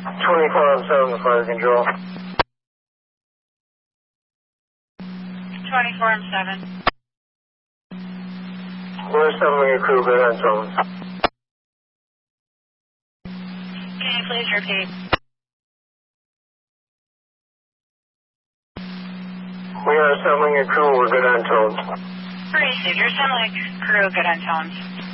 24-7, flight control. 24-7. We're assembling a crew, good on tones. Can you please repeat? We are assembling a crew, we're good on tones. Received. You're assembling crew, good on tones.